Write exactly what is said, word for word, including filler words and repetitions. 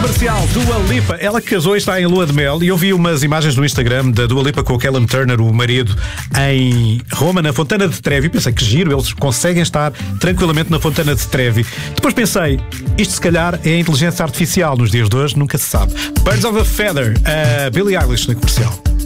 Comercial, Dua Lipa. Ela casou e está em lua de mel. E eu vi umas imagens no Instagram da Dua Lipa com o Callum Turner, o marido, em Roma, na Fontana de Trevi. Pensei que giro, eles conseguem estar tranquilamente na Fontana de Trevi. Depois pensei, isto se calhar é a inteligência artificial. Nos dias de hoje nunca se sabe. Birds of a Feather, a Billie Eilish na Comercial.